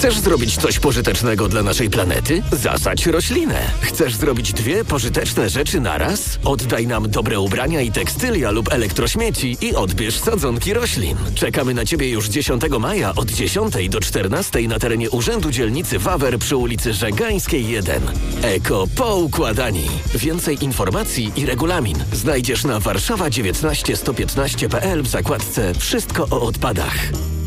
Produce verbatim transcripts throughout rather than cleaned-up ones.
Chcesz zrobić coś pożytecznego dla naszej planety? Zasadź roślinę. Chcesz zrobić dwie pożyteczne rzeczy naraz? Oddaj nam dobre ubrania i tekstylia lub elektrośmieci i odbierz sadzonki roślin. Czekamy na Ciebie już dziesiątego maja od dziesiątej do czternastej na terenie Urzędu Dzielnicy Wawer przy ulicy Żegańskiej jeden. Eko Poukładani. Więcej informacji i regulamin znajdziesz na warszawa dziewiętnaście sto piętnaście kropka p l w zakładce Wszystko o odpadach.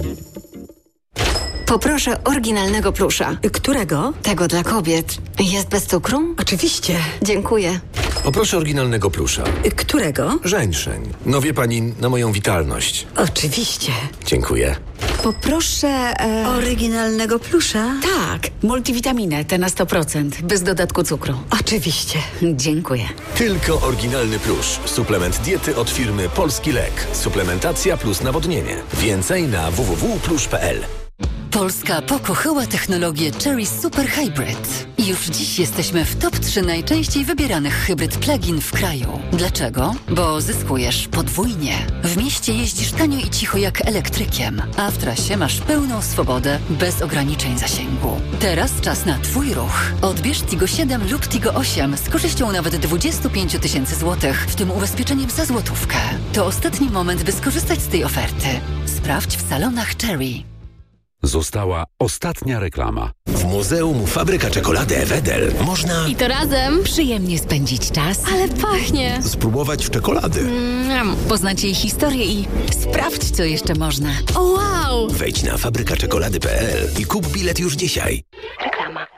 Poproszę oryginalnego plusza. Którego? Tego dla kobiet. Jest bez cukru? Oczywiście. Dziękuję. Poproszę oryginalnego plusza. Którego? Żeńszeń. No wie pani, na moją witalność. Oczywiście. Dziękuję. Poproszę e... oryginalnego plusza. Tak, multivitaminę, te na sto procent, bez dodatku cukru. Oczywiście. Dziękuję. Tylko oryginalny plusz. Suplement diety od firmy Polski Lek. Suplementacja plus nawodnienie. Więcej na w w w kropka plusz kropka p l. Polska pokochała technologię Chery Super Hybrid. I już dziś jesteśmy w top trzy najczęściej wybieranych hybryd plug-in w kraju. Dlaczego? Bo zyskujesz podwójnie. W mieście jeździsz tanio i cicho jak elektrykiem, a w trasie masz pełną swobodę bez ograniczeń zasięgu. Teraz czas na Twój ruch. Odbierz Tigo siedem lub Tigo osiem z korzyścią nawet dwadzieścia pięć tysięcy złotych, w tym ubezpieczeniem za złotówkę. To ostatni moment, by skorzystać z tej oferty. Sprawdź w salonach Chery. Została ostatnia reklama. W Muzeum Fabryka Czekolady Wedel można... I to razem Przyjemnie spędzić czas. Ale pachnie. spróbować czekolady. Mm. Poznać jej historię i sprawdź, co jeszcze można. O wow! Wejdź na fabryka czekolady kropka p l i kup bilet już dzisiaj. Reklama.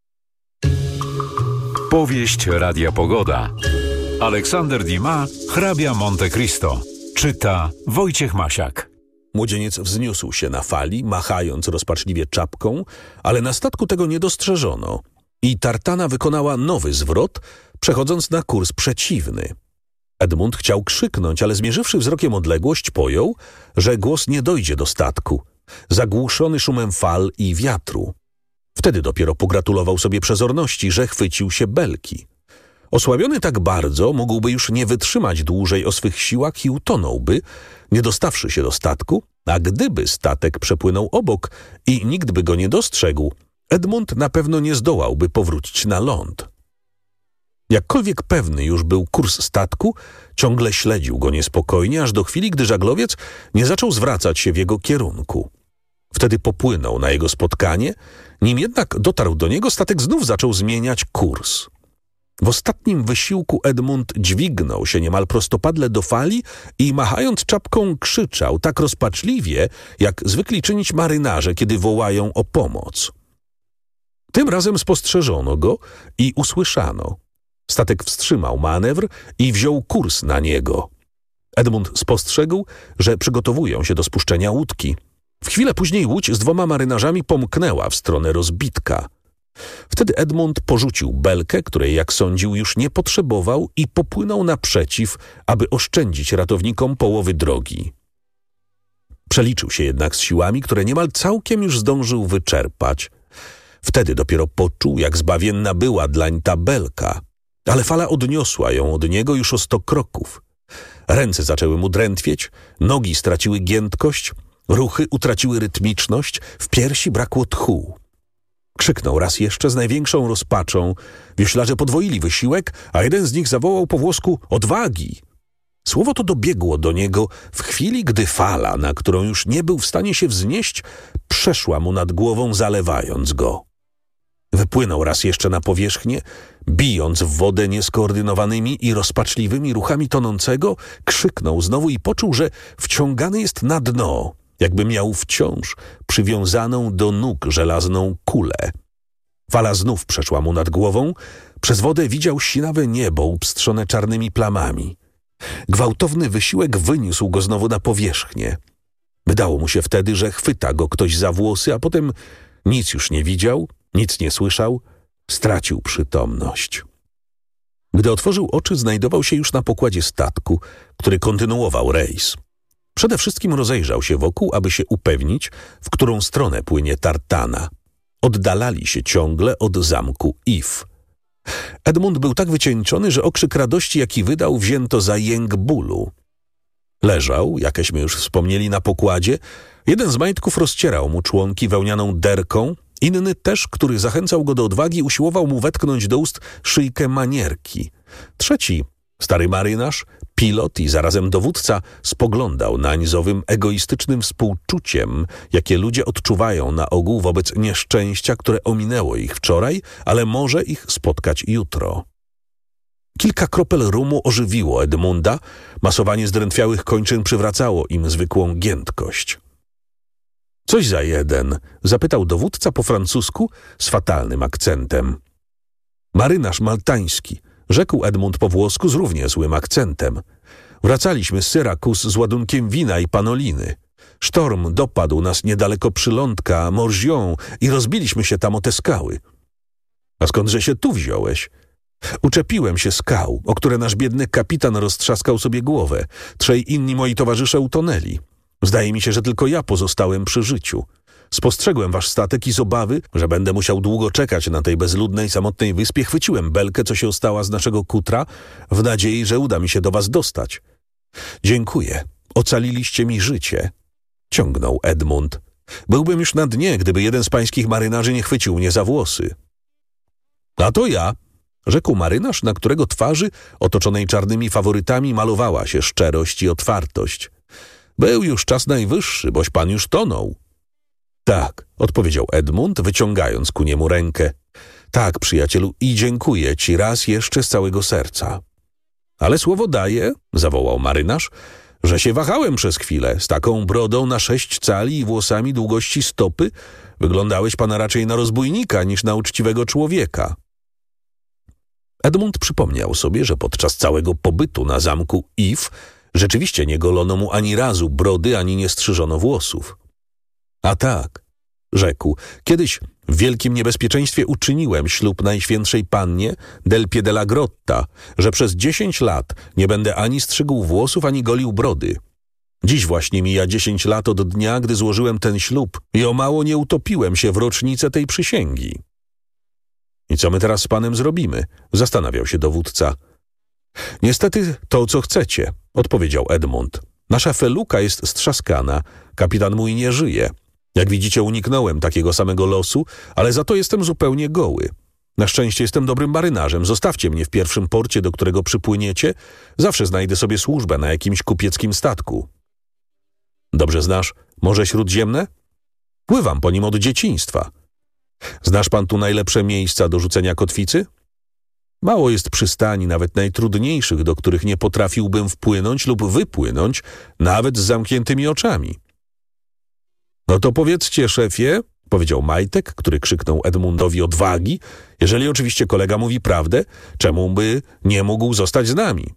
Powieść Radia Pogoda. Aleksander Dumas, Hrabia Monte Cristo. Czyta Wojciech Masiak. Młodzieniec wzniósł się na fali, machając rozpaczliwie czapką, ale na statku tego nie dostrzeżono i tartana wykonała nowy zwrot, przechodząc na kurs przeciwny. Edmund chciał krzyknąć, ale zmierzywszy wzrokiem odległość, pojął, że głos nie dojdzie do statku, zagłuszony szumem fal i wiatru. Wtedy dopiero pogratulował sobie przezorności, że chwycił się belki. Osłabiony tak bardzo, mógłby już nie wytrzymać dłużej o swych siłach i utonąłby, nie dostawszy się do statku, a gdyby statek przepłynął obok i nikt by go nie dostrzegł, Edmund na pewno nie zdołałby powrócić na ląd. Jakkolwiek pewny już był kurs statku, ciągle śledził go niespokojnie, aż do chwili, gdy żaglowiec nie zaczął zwracać się w jego kierunku. Wtedy popłynął na jego spotkanie, nim jednak dotarł do niego, statek znów zaczął zmieniać kurs. W ostatnim wysiłku Edmund dźwignął się niemal prostopadle do fali i machając czapką krzyczał tak rozpaczliwie, jak zwykli czynić marynarze, kiedy wołają o pomoc. Tym razem spostrzeżono go i usłyszano. Statek wstrzymał manewr i wziął kurs na niego. Edmund spostrzegł, że przygotowują się do spuszczenia łódki. W chwilę później łódź z dwoma marynarzami pomknęła w stronę rozbitka. Wtedy Edmund porzucił belkę, której, jak sądził, już nie potrzebował i popłynął naprzeciw, aby oszczędzić ratownikom połowy drogi. Przeliczył się jednak z siłami, które niemal całkiem już zdążył wyczerpać. Wtedy dopiero poczuł, jak zbawienna była dlań ta belka, ale fala odniosła ją od niego już o sto kroków. Ręce zaczęły mu drętwieć, nogi straciły giętkość, ruchy utraciły rytmiczność, w piersi brakło tchu. Krzyknął raz jeszcze z największą rozpaczą. Wioślarze podwoili wysiłek, a jeden z nich zawołał po włosku odwagi. Słowo to dobiegło do niego w chwili, gdy fala, na którą już nie był w stanie się wznieść, przeszła mu nad głową, zalewając go. Wypłynął raz jeszcze na powierzchnię, bijąc w wodę nieskoordynowanymi i rozpaczliwymi ruchami tonącego, krzyknął znowu i poczuł, że wciągany jest na dno, jakby miał wciąż przywiązaną do nóg żelazną kulę. Fala znów przeszła mu nad głową, przez wodę widział sinawe niebo upstrzone czarnymi plamami. Gwałtowny wysiłek wyniósł go znowu na powierzchnię. Wydało mu się wtedy, że chwyta go ktoś za włosy, a potem nic już nie widział, nic nie słyszał, stracił przytomność. Gdy otworzył oczy, znajdował się już na pokładzie statku, który kontynuował rejs. Przede wszystkim rozejrzał się wokół, aby się upewnić, w którą stronę płynie tartana. Oddalali się ciągle od zamku If. Edmund był tak wycieńczony, że okrzyk radości, jaki wydał, wzięto za jęk bólu. Leżał, jakeśmy już wspomnieli, na pokładzie. Jeden z majtków rozcierał mu członki wełnianą derką Inny też, który zachęcał go do odwagi, usiłował mu wetknąć do ust szyjkę manierki. Trzeci, stary marynarz, pilot i zarazem dowódca, spoglądał nań z owym egoistycznym współczuciem, jakie ludzie odczuwają na ogół wobec nieszczęścia, które ominęło ich wczoraj, ale może ich spotkać jutro. Kilka kropel rumu ożywiło Edmunda, masowanie zdrętwiałych kończyn przywracało im zwykłą giętkość. Coś za jeden, zapytał dowódca po francusku z fatalnym akcentem. Marynarz maltański, rzekł Edmund po włosku z równie złym akcentem. Wracaliśmy z Syrakus z ładunkiem wina i panoliny. Sztorm dopadł nas niedaleko przylądka Morgion i rozbiliśmy się tam o te skały. A skądże się tu wziąłeś? Uczepiłem się skał, o które nasz biedny kapitan roztrzaskał sobie głowę. Trzej inni moi towarzysze utonęli. Zdaje mi się, że tylko ja pozostałem przy życiu. Spostrzegłem wasz statek i z obawy, że będę musiał długo czekać na tej bezludnej, samotnej wyspie, chwyciłem belkę, co się ostała z naszego kutra, w nadziei, że uda mi się do was dostać. Dziękuję. Ocaliliście mi życie. Ciągnął Edmund. Byłbym już na dnie, gdyby jeden z pańskich marynarzy nie chwycił mnie za włosy. A to ja, rzekł marynarz, na którego twarzy, otoczonej czarnymi faworytami, malowała się szczerość i otwartość. Był już czas najwyższy, boś pan już tonął. Tak, odpowiedział Edmund, wyciągając ku niemu rękę. Tak, przyjacielu, i dziękuję ci raz jeszcze z całego serca. Ale słowo daję, zawołał marynarz, że się wahałem przez chwilę. Z taką brodą na sześć cali i włosami długości stopy wyglądałeś pana raczej na rozbójnika niż na uczciwego człowieka. Edmund przypomniał sobie, że podczas całego pobytu na zamku If rzeczywiście nie golono mu ani razu brody, ani nie strzyżono włosów. A tak, rzekł, kiedyś w wielkim niebezpieczeństwie uczyniłem ślub Najświętszej Pannie del Piedella Grotta, że przez dziesięć lat nie będę ani strzygł włosów, ani golił brody. Dziś właśnie mija dziesięć lat od dnia, gdy złożyłem ten ślub i o mało nie utopiłem się w rocznicę tej przysięgi. I co my teraz z panem zrobimy? Zastanawiał się dowódca. Niestety to, co chcecie, odpowiedział Edmund. Nasza feluka jest strzaskana, kapitan mój nie żyje. Jak widzicie, uniknąłem takiego samego losu, ale za to jestem zupełnie goły. Na szczęście jestem dobrym marynarzem. Zostawcie mnie w pierwszym porcie, do którego przypłyniecie. Zawsze znajdę sobie służbę na jakimś kupieckim statku. Dobrze znasz Morze Śródziemne? Pływam po nim od dzieciństwa. Znasz pan tu najlepsze miejsca do rzucenia kotwicy? Mało jest przystani, nawet najtrudniejszych, do których nie potrafiłbym wpłynąć lub wypłynąć, nawet z zamkniętymi oczami. No to powiedzcie, szefie, powiedział Majtek, który krzyknął Edmundowi odwagi, jeżeli oczywiście kolega mówi prawdę, czemu by nie mógł zostać z nami?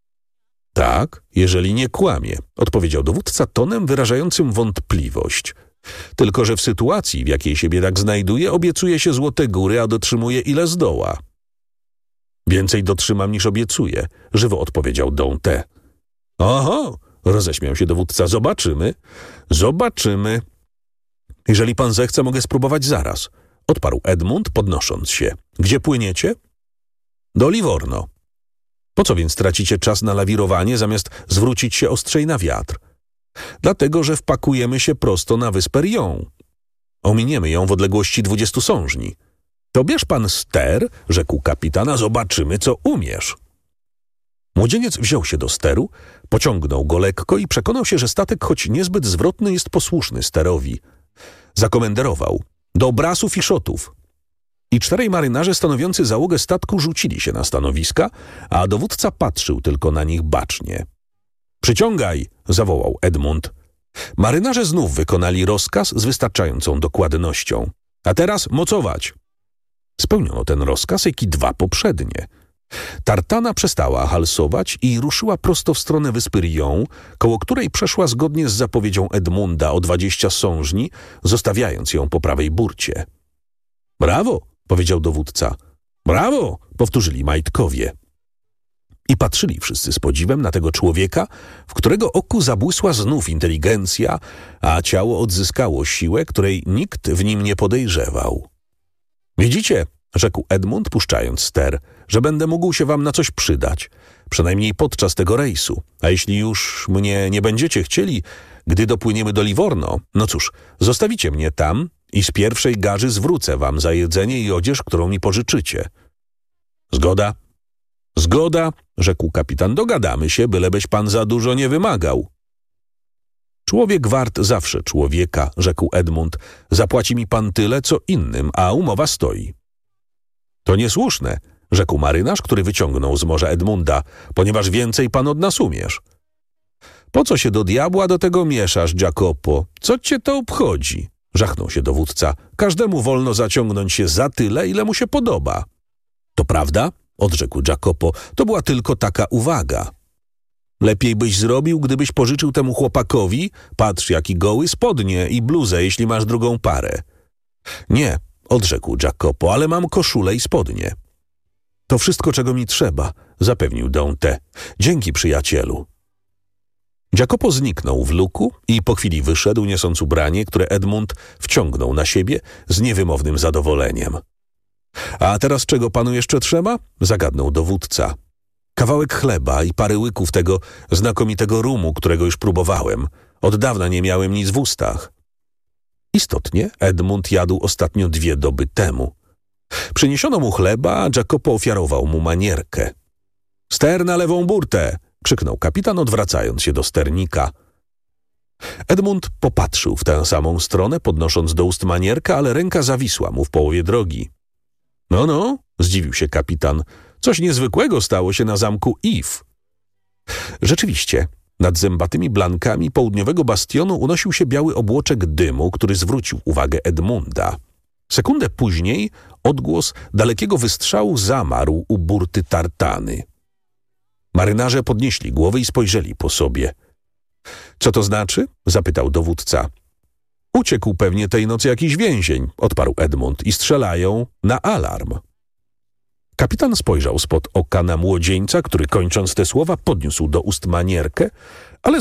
Tak, jeżeli nie kłamie, odpowiedział dowódca tonem wyrażającym wątpliwość. Tylko że w sytuacji, w jakiej się biedak znajduje, obiecuje się złote góry, a dotrzymuje ile zdoła. Więcej dotrzymam niż obiecuję, żywo odpowiedział Dante. Oho, roześmiał się dowódca, zobaczymy, zobaczymy. Jeżeli pan zechce, mogę spróbować zaraz, odparł Edmund, podnosząc się. Gdzie płyniecie? Do Livorno. Po co więc tracicie czas na lawirowanie, zamiast zwrócić się ostrzej na wiatr? Dlatego, że wpakujemy się prosto na wyspę Rion. Ominiemy ją w odległości dwudziestu sążni. To bierz pan ster, rzekł kapitana, zobaczymy, co umiesz. Młodzieniec wziął się do steru, pociągnął go lekko i przekonał się, że statek, choć niezbyt zwrotny, jest posłuszny sterowi. Zakomenderował: do brasów i szotów. I czterej marynarze stanowiący załogę statku rzucili się na stanowiska, a dowódca patrzył tylko na nich bacznie. Przyciągaj, zawołał Edmund. Marynarze znów wykonali rozkaz z wystarczającą dokładnością. A teraz mocować. Spełniono ten rozkaz, jak i dwa poprzednie. Tartana przestała halsować i ruszyła prosto w stronę wyspy Rion, koło której przeszła zgodnie z zapowiedzią Edmunda o dwadzieścia sążni, zostawiając ją po prawej burcie. Brawo, powiedział dowódca. Brawo, powtórzyli majtkowie. I patrzyli wszyscy z podziwem na tego człowieka, w którego oku zabłysła znów inteligencja, a ciało odzyskało siłę, której nikt w nim nie podejrzewał. Widzicie, rzekł Edmund, puszczając ster, że będę mógł się wam na coś przydać, przynajmniej podczas tego rejsu. A jeśli już mnie nie będziecie chcieli, gdy dopłyniemy do Livorno, no cóż, zostawicie mnie tam i z pierwszej garzy zwrócę wam za jedzenie i odzież, którą mi pożyczycie. Zgoda? Zgoda, rzekł kapitan, dogadamy się, bylebyś pan za dużo nie wymagał. Człowiek wart zawsze człowieka, rzekł Edmund. Zapłaci mi pan tyle, co innym, a umowa stoi. To niesłuszne, rzekł marynarz, który wyciągnął z morza Edmunda, ponieważ więcej pan od nas umiesz. Po co się do diabła do tego mieszasz, Jacopo? Co cię to obchodzi? Żachnął się dowódca. Każdemu wolno zaciągnąć się za tyle, ile mu się podoba. To prawda? Odrzekł Jacopo. To była tylko taka uwaga. Lepiej byś zrobił, gdybyś pożyczył temu chłopakowi, patrz jaki goły, spodnie i bluzę, jeśli masz drugą parę. Nie, odrzekł Jacopo, ale mam koszulę i spodnie. To wszystko, czego mi trzeba, zapewnił Dante. Dzięki, przyjacielu. Jacopo zniknął w luku i po chwili wyszedł, niosąc ubranie, które Edmund wciągnął na siebie z niewymownym zadowoleniem. A teraz czego panu jeszcze trzeba? Zagadnął dowódca. Kawałek chleba i parę łyków tego znakomitego rumu, którego już próbowałem. Od dawna nie miałem nic w ustach. Istotnie, Edmund jadł ostatnio dwie doby temu. Przyniesiono mu chleba, a Jacopo ofiarował mu manierkę. Ster na lewą burtę! Krzyknął kapitan, odwracając się do sternika. Edmund popatrzył w tę samą stronę, podnosząc do ust manierkę, ale ręka zawisła mu w połowie drogi. No, no, zdziwił się kapitan. Coś niezwykłego stało się na zamku If. Rzeczywiście, nad zębatymi blankami południowego bastionu unosił się biały obłoczek dymu, który zwrócił uwagę Edmunda. Sekundę później odgłos dalekiego wystrzału zamarł u burty tartany. Marynarze podnieśli głowy i spojrzeli po sobie. Co to znaczy? Zapytał dowódca. Uciekł pewnie tej nocy jakiś więzień, odparł Edmund, i strzelają na alarm. Kapitan spojrzał spod oka na młodzieńca, który kończąc te słowa podniósł do ust manierkę,